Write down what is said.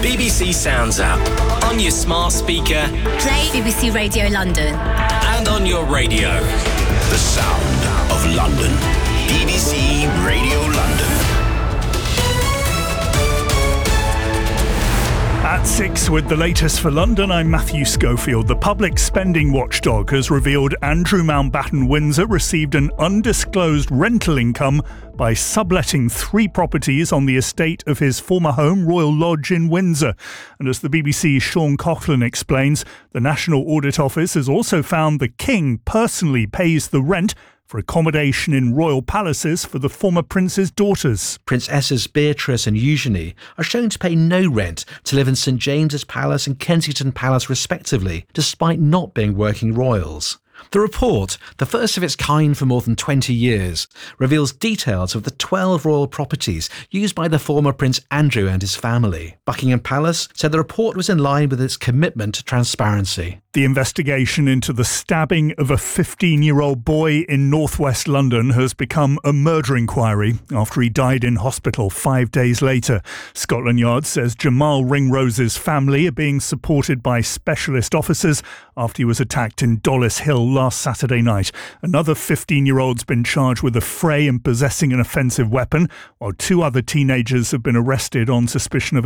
BBC Sounds app. On your smart speaker. Play BBC Radio London. And on your radio. The sound of London. BBC Radio London. At 6 with the latest for London, I'm Matthew Schofield. The public spending watchdog has revealed Andrew Mountbatten Windsor received an undisclosed rental income by subletting 3 properties on the estate of his former home, Royal Lodge in Windsor. And as the BBC's Sean Coughlin explains, the National Audit Office has also found the King personally pays the rent for accommodation in royal palaces for the former prince's daughters. Princesses Beatrice and Eugenie are shown to pay no rent to live in St James's Palace and Kensington Palace respectively, despite not being working royals. The report, the first of its kind for more than 20 years, reveals details of the 12 royal properties used by the former Prince Andrew and his family. Buckingham Palace said the report was in line with its commitment to transparency. The investigation into the stabbing of a 15-year-old boy in northwest London has become a murder inquiry after he died in hospital 5 days later. Scotland Yard says Jamal Ringrose's family are being supported by specialist officers after he was attacked in Dollis Hill last Saturday night. Another 15-year-old's been charged with a fray and possessing an offensive weapon, while 2 other teenagers have been arrested on suspicion of